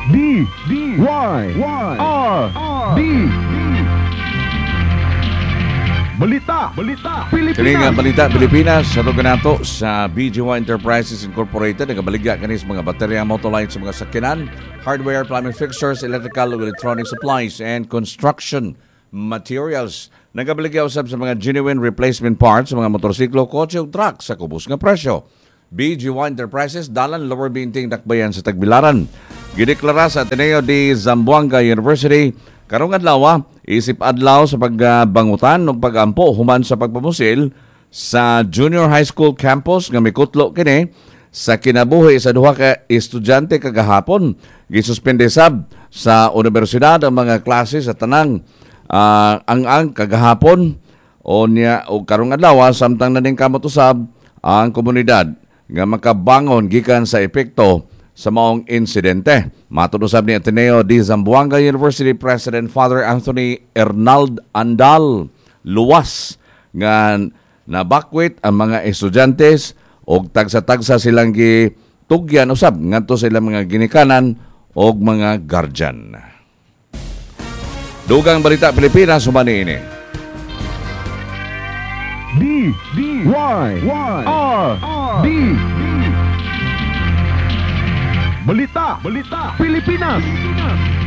D-D-Y-R-D Balita Kini nga Pilipinas. balita Pilipinas sa nato sa BGY Enterprises Incorporated nagabaligya kanis mga baterya motolight sa mga sakyanan, hardware, plumbing fixtures, electrical, electronic supplies and construction materials. Nagabaligya usab sa mga genuine replacement parts sa mga motorsiklo, kotse ug truck sa kubos nga presyo. BGY Enterprises dalan lower binting dakbayan sa Tagbilaran. Gideklara sa Ateneo de Zamboanga University karong adlaw isip adlaw sa pagbangutan ug pagampo human sa pagpamusil sa Junior High School campus nga mikutlo kini sa kinabuhi sa duha ka estudyante kagahapon. Gisuspende sab sa universidad ang mga klase sa tanang ang kagahapon o karong adlaw samtang naning kamot usab ang komunidad nga makabangon gikan sa epekto sa maong insidente. Matudusab ni Ateneo de Zamboanga University President Father Anthony Ernald Andal luwas nga nabakwit ang mga estudyantes o tagsa-tagsa silang gitugyan usab ngadto sa ilang mga ginikanan o mga guardian. Dugang balita Pilipinas humani ini. D-D-Y-R-D Balita Pilipinas.